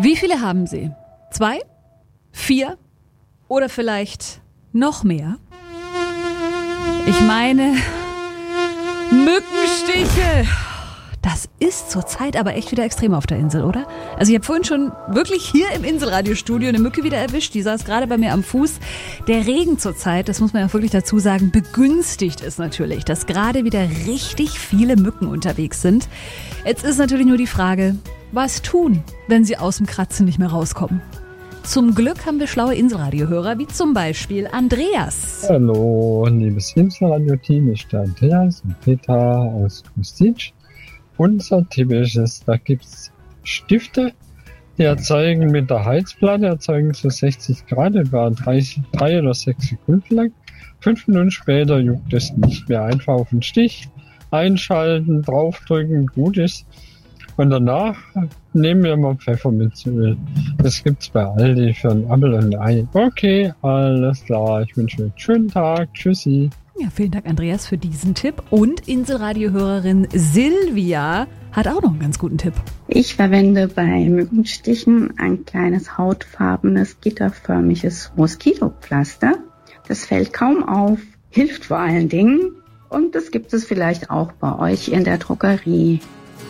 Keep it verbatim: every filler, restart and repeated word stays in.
Wie viele haben Sie? Zwei? Vier? Oder vielleicht noch mehr? Ich meine, Mückenstiche. Das ist zurzeit aber echt wieder extrem auf der Insel, oder? Also ich habe vorhin schon wirklich hier im Inselradiostudio eine Mücke wieder erwischt. Die saß gerade bei mir am Fuß. Der Regen zurzeit, das muss man ja wirklich dazu sagen, begünstigt es natürlich, dass gerade wieder richtig viele Mücken unterwegs sind. Jetzt ist natürlich nur die Frage, was tun, wenn sie aus dem Kratzen nicht mehr rauskommen? Zum Glück haben wir schlaue Inselradiohörer, wie zum Beispiel Andreas. Hallo, liebes Inselradio-Team, ich bin Andreas und Peter aus Kostitsch. Unser Tipp ist es, da gibt es Stifte, die erzeugen mit der Heizplatte, erzeugen so sechzig Grad, etwa dreißig, drei oder sechs Sekunden lang. Fünf Minuten später juckt es nicht mehr. Einfach auf den Stich einschalten, draufdrücken, gut ist. Und danach nehmen wir mal Pfefferminzöl. Das gibt's bei Aldi für ein Apfel und ein Ei. Okay, alles klar. Ich wünsche euch einen schönen Tag. Tschüssi. Ja, vielen Dank, Andreas, für diesen Tipp. Und Inselradiohörerin Silvia hat auch noch einen ganz guten Tipp. Ich verwende bei Mückenstichen ein kleines hautfarbenes, gitterförmiges Moskitopflaster. Das fällt kaum auf, hilft vor allen Dingen. Und das gibt es vielleicht auch bei euch in der Drogerie.